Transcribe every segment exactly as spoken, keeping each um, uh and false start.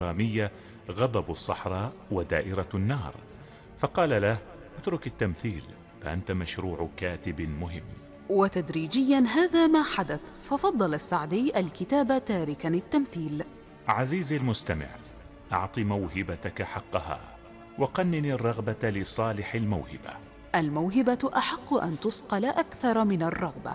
الدرامية غضب الصحراء ودائرة النار، فقال له: اترك التمثيل فأنت مشروع كاتب مهم. وتدريجيا هذا ما حدث، ففضل السعدي الكتابة تاركا التمثيل. عزيزي المستمع، أعط موهبتك حقها، وقنن الرغبة لصالح الموهبة. الموهبة أحق أن تصقل أكثر من الرغبة.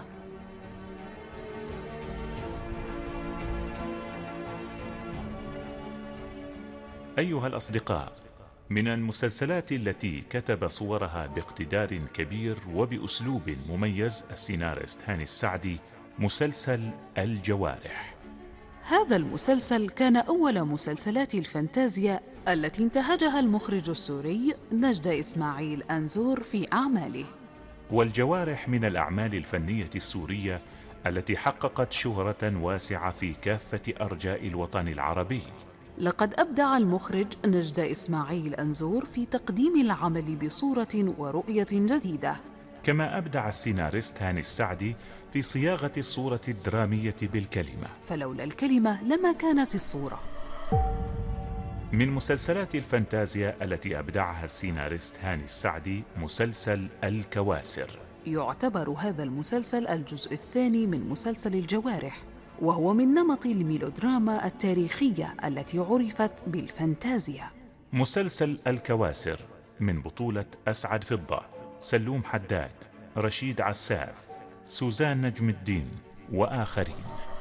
أيها الأصدقاء، من المسلسلات التي كتب صورها باقتدار كبير وبأسلوب مميز السيناريست هاني السعدي مسلسل الجوارح. هذا المسلسل كان أول مسلسلات الفانتازيا التي انتهجها المخرج السوري نجد إسماعيل أنزور في أعماله. والجوارح من الأعمال الفنية السورية التي حققت شهرة واسعة في كافة أرجاء الوطن العربي. لقد أبدع المخرج نجد إسماعيل أنزور في تقديم العمل بصورة ورؤية جديدة، كما أبدع السيناريست هاني السعدي في صياغة الصورة الدرامية بالكلمة، فلولا الكلمة لما كانت الصورة. من مسلسلات الفانتازيا التي أبدعها السيناريست هاني السعدي مسلسل الكواسر. يعتبر هذا المسلسل الجزء الثاني من مسلسل الجوارح، وهو من نمط الميلودراما التاريخية التي عرفت بالفانتازيا. مسلسل الكواسر من بطولة أسعد فضة، سلوم حداد، رشيد عساف، سوزان نجم الدين وآخرين.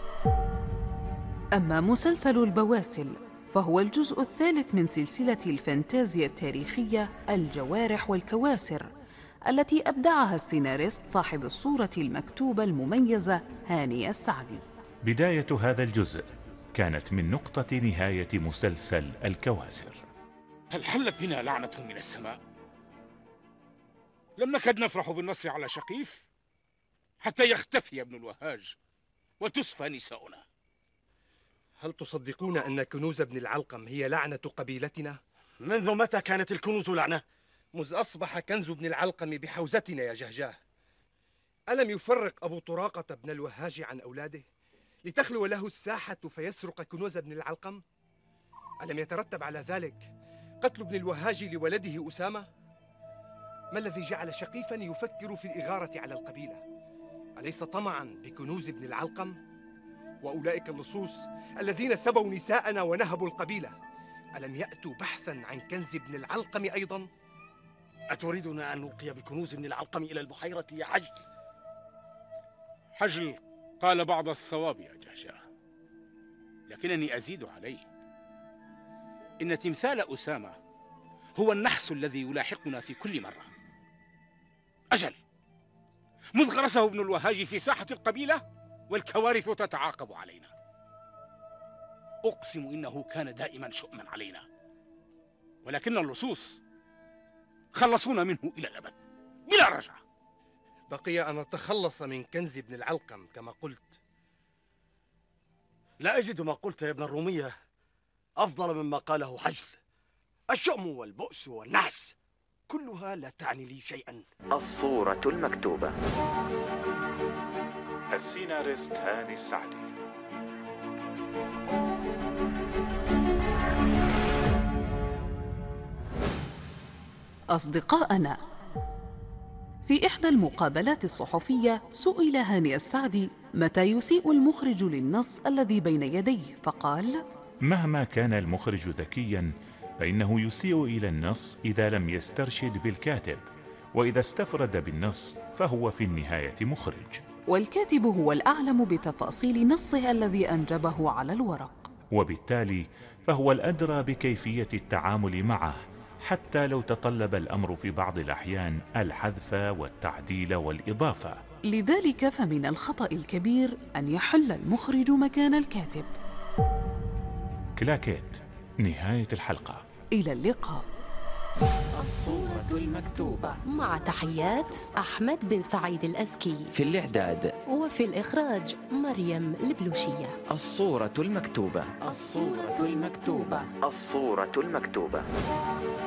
أما مسلسل البواسل فهو الجزء الثالث من سلسلة الفانتازيا التاريخية الجوارح والكواسر، التي أبدعها السيناريست صاحب الصورة المكتوبة المميزة هاني السعدي. بداية هذا الجزء كانت من نقطة نهاية مسلسل الكواسر. هل حلت بنا لعنة من السماء؟ لم نكد نفرح بالنصر على شقيف حتى يختفي ابن الوهاج وتصفى نساؤنا. هل تصدقون أن كنوز ابن العلقم هي لعنة قبيلتنا؟ منذ متى كانت الكنوز لعنة؟ مذ أصبح كنز ابن العلقم بحوزتنا يا جهجاه. ألم يفرق أبو طراقة ابن الوهاج عن أولاده لتخلو له الساحة فيسرق كنوز ابن العلقم؟ ألم يترتب على ذلك قتل ابن الوهاج لولده أسامة؟ ما الذي جعل شقيفا يفكر في الإغارة على القبيلة؟ أليس طمعا بكنوز ابن العلقم؟ وأولئك اللصوص الذين سبوا نساءنا ونهبوا القبيلة ألم يأتوا بحثا عن كنز ابن العلقم أيضا؟ أتريدنا أن نلقي بكنوز ابن العلقم إلى البحيرة يا حجل؟ حجل قال بعض الصواب يا جهجاه، لكنني أزيد عليه. إن تمثال أسامة هو النحس الذي يلاحقنا في كل مرة. أجل، مذ غرسه ابن الوهاج في ساحة القبيلة والكوارث تتعاقب علينا. أقسم إنه كان دائما شؤما علينا، ولكن اللصوص خلصونا منه إلى الأبد بلا رجعة. بقي أن نتخلص من كنز ابن العلقم كما قلت. لا أجد ما قلت يا ابن الرومية أفضل مما قاله حجل. الشؤم والبؤس والنحس كلها لا تعني لي شيئا. الصورة المكتوبة. السيناريست هاني السعدي. أصدقائنا، في إحدى المقابلات الصحفية سئل هاني السعدي متى يسيء المخرج للنص الذي بين يديه، فقال: مهما كان المخرج ذكيا فإنه يسيء إلى النص إذا لم يسترشد بالكاتب، وإذا استفرد بالنص فهو في النهاية مخرج، والكاتب هو الأعلم بتفاصيل نصه الذي أنجبه على الورق، وبالتالي فهو الأدرى بكيفية التعامل معه، حتى لو تطلب الأمر في بعض الأحيان الحذف والتعديل والإضافة. لذلك فمن الخطأ الكبير أن يحل المخرج مكان الكاتب. كلاكيت، نهاية الحلقة. إلى اللقاء. الصورة المكتوبة، مع تحيات أحمد بن سعيد الأزكي، في الإعداد وفي الإخراج مريم البلوشية. الصورة المكتوبة. الصورة المكتوبة. الصورة المكتوبة.